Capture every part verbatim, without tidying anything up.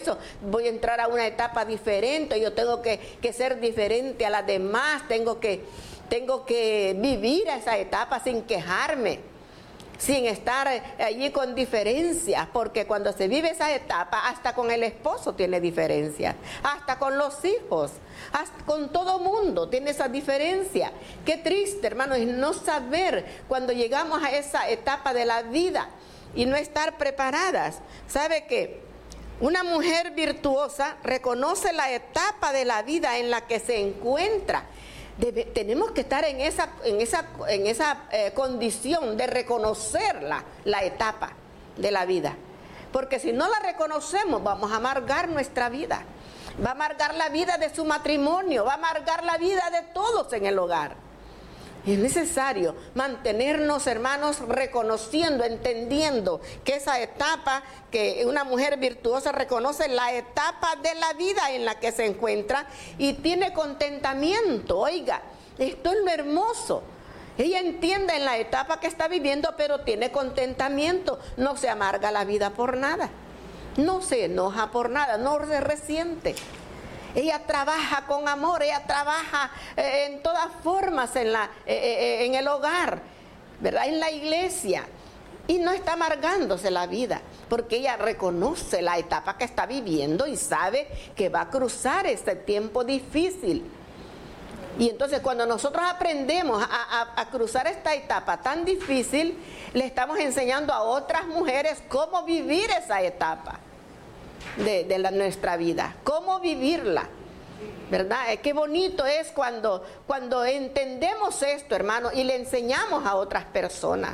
eso, voy a entrar a una etapa diferente, yo tengo que, que ser diferente a las demás, tengo que, tengo que vivir esa etapa sin quejarme, sin estar allí con diferencias, porque cuando se vive esa etapa, hasta con el esposo tiene diferencias, hasta con los hijos, hasta con todo mundo tiene esa diferencia. Qué triste, hermanos, es no saber cuando llegamos a esa etapa de la vida y no estar preparadas. ¿Sabe qué? Una mujer virtuosa reconoce la etapa de la vida en la que se encuentra. Debe, tenemos que estar en esa, en esa, en esa eh, condición de reconocer la, la etapa de la vida. Porque si no la reconocemos, vamos a amargar nuestra vida. Va a amargar la vida de su matrimonio, va a amargar la vida de todos en el hogar. Es necesario mantenernos, hermanos, reconociendo, entendiendo que esa etapa, que una mujer virtuosa reconoce la etapa de la vida en la que se encuentra y tiene contentamiento. Oiga, esto es lo hermoso. Ella entiende en la etapa que está viviendo, pero tiene contentamiento. No se amarga la vida por nada. No se enoja por nada, no se resiente. Ella trabaja con amor, ella trabaja eh, en todas formas en, la, eh, eh, en el hogar, ¿verdad? En la iglesia. Y no está amargándose la vida, porque ella reconoce la etapa que está viviendo y sabe que va a cruzar este tiempo difícil. Y entonces cuando nosotros aprendemos a, a, a cruzar esta etapa tan difícil, le estamos enseñando a otras mujeres cómo vivir esa etapa de, de la, nuestra vida, cómo vivirla, ¿verdad? Qué bonito es cuando, cuando entendemos esto, hermano, y le enseñamos a otras personas.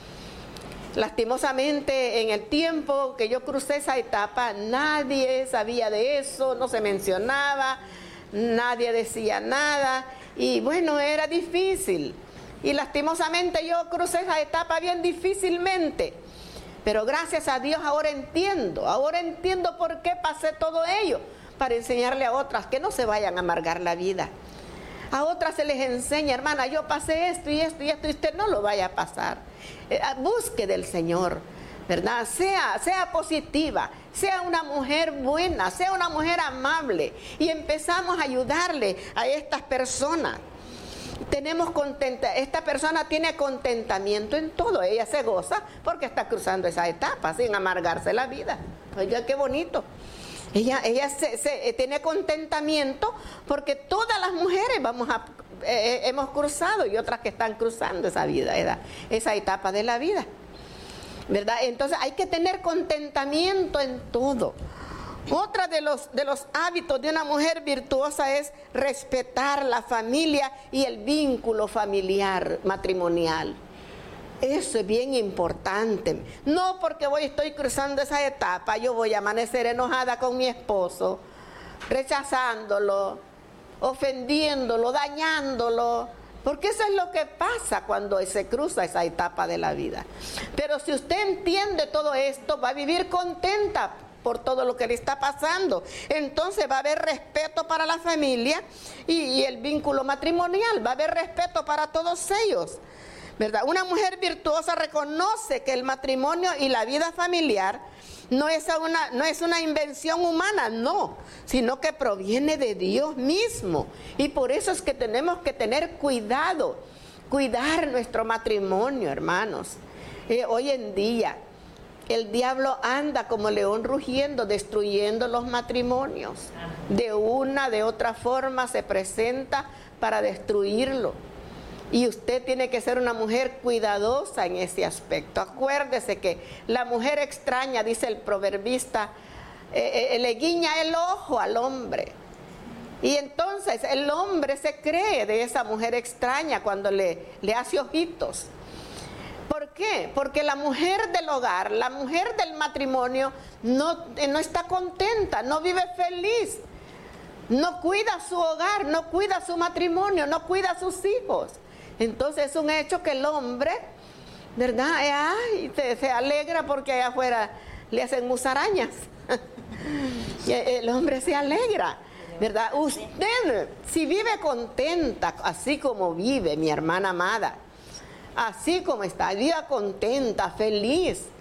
Lastimosamente, en el tiempo que yo crucé esa etapa, nadie sabía de eso, no se mencionaba, nadie decía nada, y bueno, era difícil. Y lastimosamente yo crucé esa etapa bien difícilmente. Pero gracias a Dios ahora entiendo, ahora entiendo por qué pasé todo ello, para enseñarle a otras que no se vayan a amargar la vida. A otras se les enseña, hermana, yo pasé esto y esto y esto, y usted no lo vaya a pasar. Eh, busque del Señor, ¿verdad? Sea, sea positiva, sea una mujer buena, sea una mujer amable, y empezamos a ayudarle a estas personas. Tenemos contenta, esta persona tiene contentamiento en todo, ella se goza porque está cruzando esa etapa sin amargarse la vida. Oiga, qué bonito. Ella, ella se, se, tiene contentamiento porque todas las mujeres vamos a, eh, hemos cruzado y otras que están cruzando esa vida, esa, esa etapa de la vida, ¿verdad? Entonces hay que tener contentamiento en todo. Otra de los, de los hábitos de una mujer virtuosa es respetar la familia y el vínculo familiar matrimonial. Eso es bien importante. No porque voy, estoy cruzando esa etapa, yo voy a amanecer enojada con mi esposo, rechazándolo, ofendiéndolo, dañándolo. Porque eso es lo que pasa cuando se cruza esa etapa de la vida. Pero si usted entiende todo esto, va a vivir contenta por todo lo que le está pasando. Entonces va a haber respeto para la familia y, y el vínculo matrimonial, va a haber respeto para todos ellos, ¿verdad? Una mujer virtuosa reconoce que el matrimonio y la vida familiar no es una, no es una invención humana, no, sino que proviene de Dios mismo. Y por eso es que tenemos que tener cuidado, cuidar nuestro matrimonio, hermanos. Eh, hoy en día el diablo anda como león rugiendo, destruyendo los matrimonios. De una, de otra forma se presenta para destruirlo. Y usted tiene que ser una mujer cuidadosa en ese aspecto. Acuérdese que la mujer extraña, dice el proverbista, eh, eh, le guiña el ojo al hombre. Y entonces el hombre se cree de esa mujer extraña cuando le, le hace ojitos. ¿Por qué? Porque la mujer del hogar, la mujer del matrimonio no, no está contenta, no vive feliz, no cuida su hogar, no cuida su matrimonio, no cuida a sus hijos. Entonces es un hecho que el hombre, ¿verdad? Ay, se, se alegra porque allá afuera le hacen musarañas. El hombre se alegra, ¿verdad? Usted, si vive contenta, así como vive mi hermana amada, así como está, viva contenta, feliz,